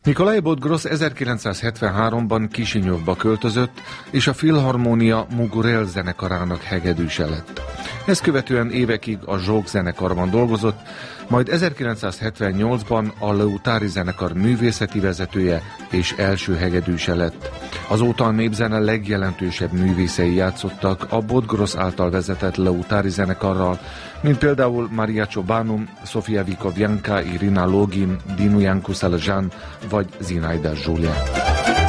Nikolaj Bodgros 1973-ban Kisinyovba költözött, és a Filharmonia Mugurel zenekarának hegedűse lett. Ezt követően évekig a Zsók zenekarban dolgozott, majd 1978-ban a Leutári zenekar művészeti vezetője és első hegedűse lett. Azóta a népzene legjelentősebb művészei játszottak a Bodgros által vezetett Leutári zenekarral, mint például Maria Csobánum, Sofia Vikovianka, Irina Login, Dinu Janku Saljan vagy Zinaida Zsulia.